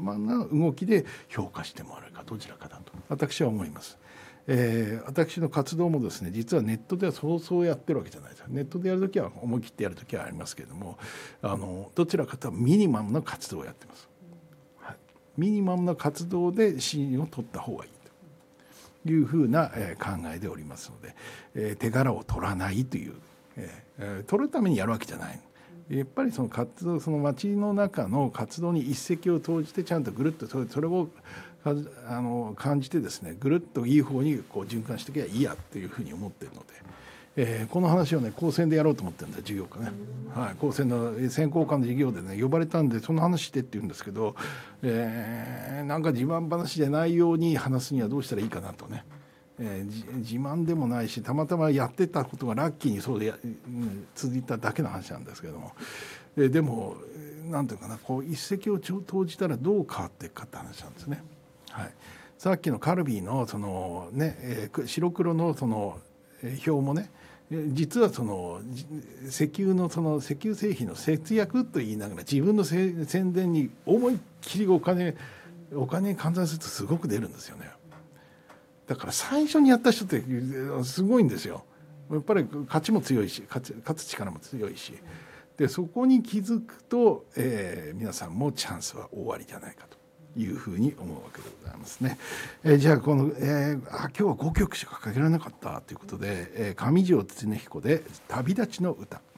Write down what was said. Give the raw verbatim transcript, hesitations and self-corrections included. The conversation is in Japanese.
まな動きで評価してもらうかどちらかだと私は思います。えー、私の活動もですね実はネットではそうそうやってるわけじゃないです。ネットでやるときは思い切ってやるときはありますけれども、あのどちらかというとミニマムな活動をやってます、はい、ミニマムな活動で信用を取った方がいいというふうな、えー、考えでおりますので、えー、手柄を取らないという、えー、取るためにやるわけじゃない。やっぱりその活動、その町の中の活動に一石を投じてちゃんとぐるっとそれ、それをあの感じてですね、ぐるっといい方にこう循環していけばいいやっていうふうに思っているので、えー、この話をね高専でやろうと思ってるんだ授業かね、はい、高専の専攻科の授業でね呼ばれたんでその話してって言うんですけど、えー、なんか自慢話じゃないように話すにはどうしたらいいかなとね。えー、自慢でもないしたまたまやってたことがラッキーにそうでや、うん、続いただけの話なんですけども、えー、でもなんていうかなこう一石を投じたらどう変わっていくかって話なんですね。はい、さっきのカルビーのそのね、えー、白黒のその表もね実はその石油のその石油製品の節約と言いながら自分の宣伝に思いっきりお金お金に換算するとすごく出るんですよね。だから最初にやった人ってすごいんですよ。やっぱり勝ちも強いし勝つ、勝つ力も強いし、でそこに気づくと、えー、皆さんもチャンスは終わりじゃないかというふうに思うわけでございますね。えー、じゃあこの、えー、あ今日はごきょくしかかけられなかったということで、えー、上条恒彦で旅立ちの歌。